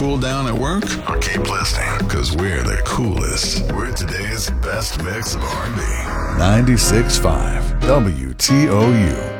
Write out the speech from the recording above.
cool down at work? Or keep listening, because we're the coolest. We're today's best mix of R&B. 96.5 WTOU.